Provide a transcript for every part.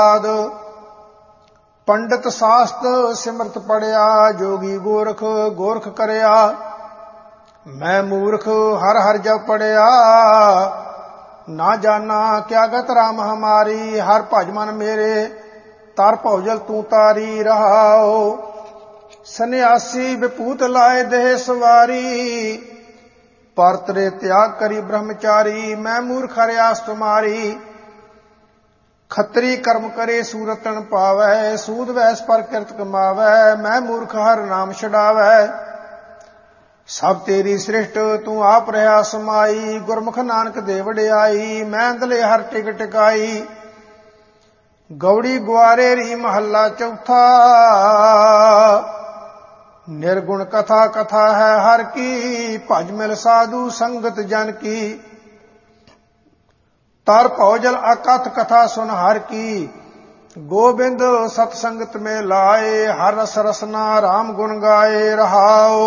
ਪੰਡਤ ਸਾਸਤ ਸਿਮਰਤ ਪੜਿਆ, ਜੋਗੀ ਗੋਰਖ ਗੋਰਖ ਕਰਿਆ। ਮੈਂ ਮੂਰਖ ਹਰ ਹਰ ਜਪ ਪੜਿਆ, ਨਾ ਜਾਨਾ ਕਿਆ ਗਤ ਰਾਮ ਹਮਾਰੀ। ਹਰ ਭਜ ਮਨ ਮੇਰੇ ਤਰ ਭੌਜਲ ਤੂੰ ਤਾਰੀ। ਰਹਾਓ ਸੰਨਿਆਸੀ ਵਿਭੂਤ ਲਾਏ ਦੇਹ ਸਵਾਰੀ, ਪਰ ਤਰੇ ਤਿਆਗ ਕਰੀ ਬ੍ਰਹਮਚਾਰੀ। ਮੈਂ ਮੂਰਖ ਹਰਿਆਸ ਤੁਮਾਰੀ, ਖੱਤਰੀ ਕਰਮ ਕਰੇ ਸੂਰਤਨ ਪਾਵੈ। ਸੂਦ ਵੈਸ ਪਰ ਕਿਰਤ ਕਮਾਵੈ, ਮੈਂ ਮੂਰਖ ਹਰ ਨਾਮ ਛਡਾਵੈ। ਸਭ ਤੇਰੀ ਸ੍ਰਿਸ਼ਟ ਤੂੰ ਆਪ ਰਹਾ ਸਮਾਈ, ਗੁਰਮੁਖ ਨਾਨਕ ਦੇ ਵਡਿਆਈ। ਮੈਂ ਅੰਦਲੇ ਹਰ ਟਿਕ ਟਿਕਾਈ, ਗੌੜੀ ਗੁਆਰੇ ਰੀ ਮਹੱਲਾ ਚੌਥਾ। ਨਿਰਗੁਣ ਕਥਾ ਕਥਾ ਹੈ ਹਰ ਕੀ, ਭਜ ਮਿਲ ਸਾਧੂ ਸੰਗਤ ਜਨ ਕੀ। तर भौजल अकथ कथा सुन हर की, गोबिंद सतसंगत में लाए। हर रस रसना राम गुण गाए। रहाओ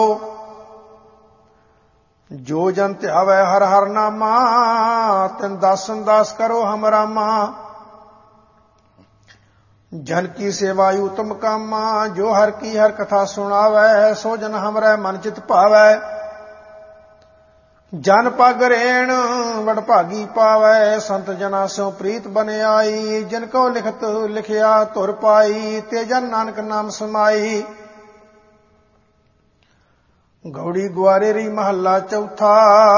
जो जन ध्यावै हर हर नामा, तिन दासन दास करो हम रामा। जन की सेवा उत्तम कामा, जो हर की हर कथा सुनावै। सो जन हमरै मन चित भावै, जन पग रेण वडभागी पावै। संत जना स्यों प्रीत बनियाई, जिनको लिखत लिखिया धुर पाई। ते जन नानक नाम समाई। गौड़ी गुआरे री महला चौथा।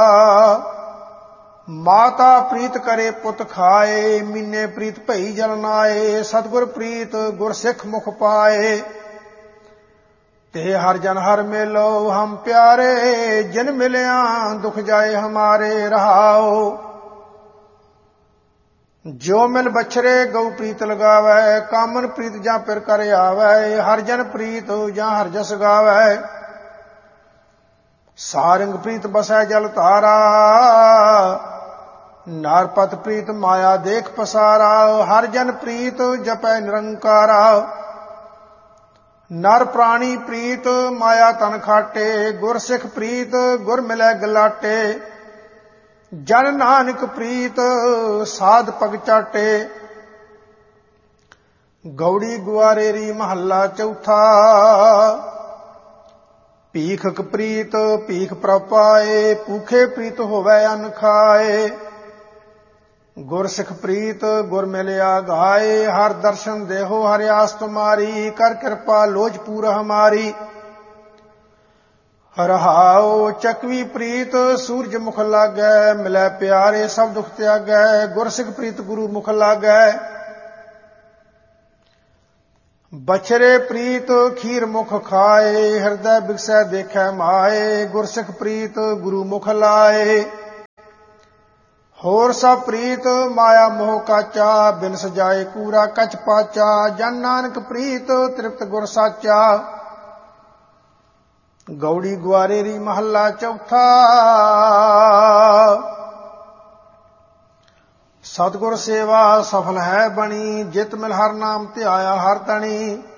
माता प्रीत करे पुत खाए, मीने प्रीत भई जलनाए। सतगुर प्रीत गुर सिख मुख पाए, ते हर जन हर मिलो हम प्यारे। जिन मिलिया दुख जाए हमारे। रहाओ जो मिल बछरे गौ प्रीत लगावै, कामन प्रीत जा पिर कर आवै। हर जन प्रीत जा हर जस गावै, सारंग प्रीत बसै जल तारा। नारपत प्रीत माया देख पसारा। हर जन प्रीत जपै निरंकारा। नर प्राणी प्रीत माया तन खाटे, गुर सिख प्रीत गुर मिलै गलाटे। जन नानक प्रीत साध पग चाटे। गौड़ी गुआरे री महला चौथा। भीखक प्रीत भीख प्रभ पाए, भूखे प्रीत होवै अन्न खाए। गुर सिख प्रीत गुर मिलिया गाए। हर दर्शन देहो हरियास तुम्हारी, कर कृपा लोज पूर हमारी। रहाओ चकवी प्रीत सूरज मुख लागै, मिलै प्यारे सब दुख त्यागै। गुर सिख प्रीत गुरु मुख लागै, बछरे प्रीत खीर मुख खाए। हृदय बिगसै देखै माए, गुर सिख प्रीत गुरु मुख लाए। होर सब प्रीत माया मोह काचा, बिन सजाए कूरा कच पाचा। जन नानक प्रीत तृप्त गुर साचा। गौड़ी गुआरे री महला चौथा। सतगुर सेवा सफल है बनी, जित मिल हर नाम ध्याया हर तनी।